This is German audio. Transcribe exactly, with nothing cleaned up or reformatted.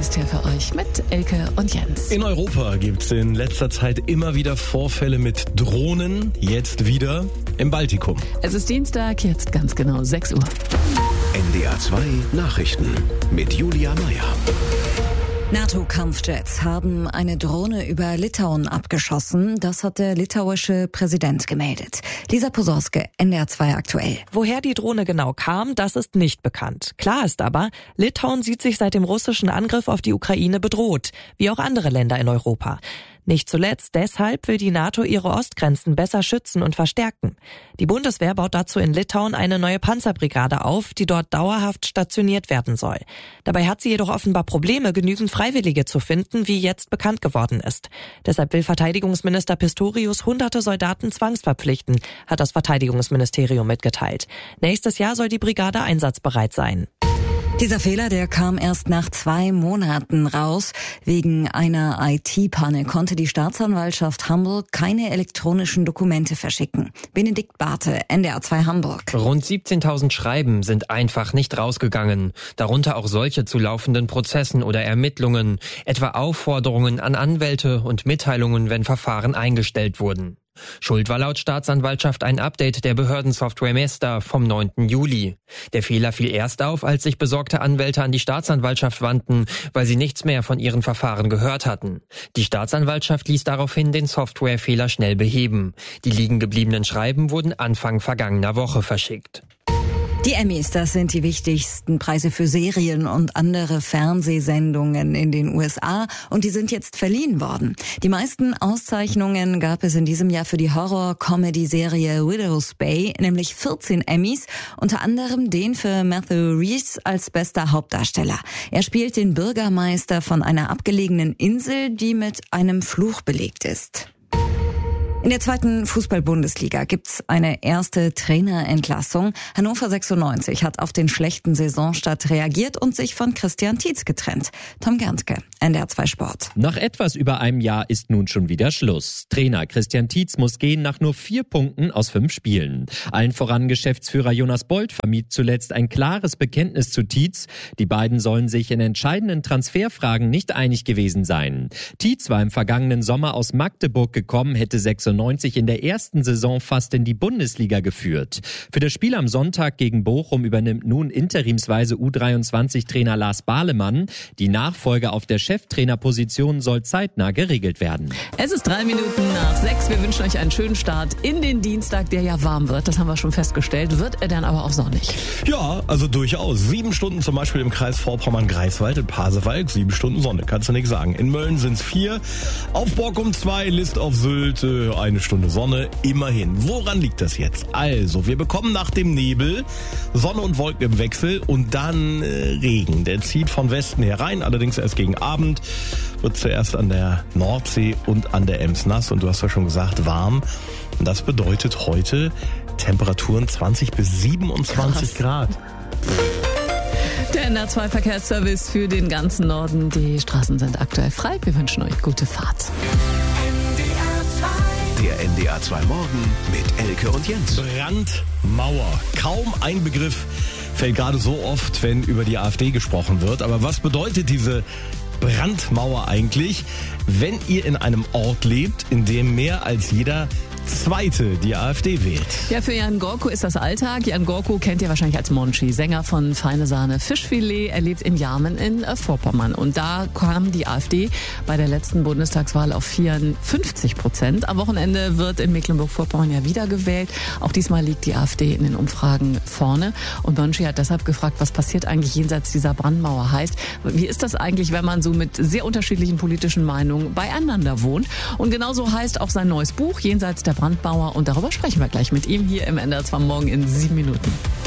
ist hier für euch mit Elke und Jens. In Europa gibt es in letzter Zeit immer wieder Vorfälle mit Drohnen, jetzt wieder im Baltikum. Es ist Dienstag, jetzt ganz genau sechs Uhr. N D R zwei Nachrichten mit Julia Meyer. NATO-Kampfjets haben eine Drohne über Litauen abgeschossen. Das hat der litauische Präsident gemeldet. Lisa Posorske, N D R zwei aktuell. Woher die Drohne genau kam, das ist nicht bekannt. Klar ist aber, Litauen sieht sich seit dem russischen Angriff auf die Ukraine bedroht, wie auch andere Länder in Europa. Nicht zuletzt deshalb will die NATO ihre Ostgrenzen besser schützen und verstärken. Die Bundeswehr baut dazu in Litauen eine neue Panzerbrigade auf, die dort dauerhaft stationiert werden soll. Dabei hat sie jedoch offenbar Probleme, genügend Freiwillige zu finden, wie jetzt bekannt geworden ist. Deshalb will Verteidigungsminister Pistorius hunderte Soldaten zwangsverpflichten, hat das Verteidigungsministerium mitgeteilt. Nächstes Jahr soll die Brigade einsatzbereit sein. Dieser Fehler, der kam erst nach zwei Monaten raus. Wegen einer I T-Panne konnte die Staatsanwaltschaft Hamburg keine elektronischen Dokumente verschicken. Benedikt Barthe, N D R zwei Hamburg. Rund siebzehntausend Schreiben sind einfach nicht rausgegangen. Darunter auch solche zu laufenden Prozessen oder Ermittlungen, etwa Aufforderungen an Anwälte und Mitteilungen, wenn Verfahren eingestellt wurden. Schuld war laut Staatsanwaltschaft ein Update der Behördensoftware Mesta vom neunten Juli. Der Fehler fiel erst auf, als sich besorgte Anwälte an die Staatsanwaltschaft wandten, weil sie nichts mehr von ihren Verfahren gehört hatten. Die Staatsanwaltschaft ließ daraufhin den Softwarefehler schnell beheben. Die liegen gebliebenen Schreiben wurden Anfang vergangener Woche verschickt. Die Emmys, das sind die wichtigsten Preise für Serien und andere Fernsehsendungen in den U S A und die sind jetzt verliehen worden. Die meisten Auszeichnungen gab es in diesem Jahr für die Horror-Comedy-Serie Widow's Bay, nämlich vierzehn Emmys, unter anderem den für Matthew Rhys als bester Hauptdarsteller. Er spielt den Bürgermeister von einer abgelegenen Insel, die mit einem Fluch belegt ist. In der zweiten Fußball-Bundesliga gibt's eine erste Trainerentlassung. Hannover sechsundneunzig hat auf den schlechten Saisonstart reagiert und sich von Christian Tietz getrennt. Tom Gerntke, N D R zwei Sport. Nach etwas über einem Jahr ist nun schon wieder Schluss. Trainer Christian Tietz muss gehen nach nur vier Punkten aus fünf Spielen. Allen voran Geschäftsführer Jonas Bold vermied zuletzt ein klares Bekenntnis zu Tietz. Die beiden sollen sich in entscheidenden Transferfragen nicht einig gewesen sein. Tietz war im vergangenen Sommer aus Magdeburg gekommen, hätte sechsundneunzig in der ersten Saison fast in die Bundesliga geführt. Für das Spiel am Sonntag gegen Bochum übernimmt nun interimsweise U dreiundzwanzig-Trainer Lars Bahlemann. Die Nachfolge auf der Cheftrainerposition soll zeitnah geregelt werden. Es ist drei Minuten nach sechs. Wir wünschen euch einen schönen Start in den Dienstag, der ja warm wird. Das haben wir schon festgestellt. Wird er dann aber auch sonnig? Ja, also durchaus. Sieben Stunden zum Beispiel im Kreis Vorpommern-Greifswald, in Pasewalk, sieben Stunden Sonne, kannst du nichts sagen. In Mölln sind es vier, auf Borkum zwei, List auf Sylt, äh, eine Stunde Sonne, immerhin. Woran liegt das jetzt? Also, wir bekommen nach dem Nebel Sonne und Wolken im Wechsel und dann äh, Regen. Der zieht von Westen herein, allerdings erst gegen Abend. Wird zuerst an der Nordsee und an der Ems nass und du hast ja schon gesagt, warm. Und das bedeutet heute Temperaturen zwanzig bis siebenundzwanzig Grad. Der N D R zwei Verkehrsservice für den ganzen Norden. Die Straßen sind aktuell frei. Wir wünschen euch gute Fahrt. Der N D R zwei Morgen mit Elke und Jens. Brandmauer. Kaum ein Begriff fällt gerade so oft, wenn über die AfD gesprochen wird. Aber was bedeutet diese Brandmauer eigentlich, wenn ihr in einem Ort lebt, in dem mehr als jeder Zweite die AfD wählt? Ja, für Jan Gorko ist das Alltag. Jan Gorko kennt ihr wahrscheinlich als Monchi, Sänger von Feine Sahne Fischfilet. Er lebt in Jarmen in Vorpommern. Und da kam die AfD bei der letzten Bundestagswahl auf vierundfünfzig Prozent. Am Wochenende wird in Mecklenburg-Vorpommern ja wiedergewählt. Auch diesmal liegt die AfD in den Umfragen vorne. Und Monchi hat deshalb gefragt, was passiert eigentlich jenseits dieser Brandmauer? Heißt, wie ist das eigentlich, wenn man so mit sehr unterschiedlichen politischen Meinungen beieinander wohnt? Und genauso heißt auch sein neues Buch, Jenseits der Brandmauer. Und darüber sprechen wir gleich mit ihm hier im N D R zwei Morgen in sieben Minuten.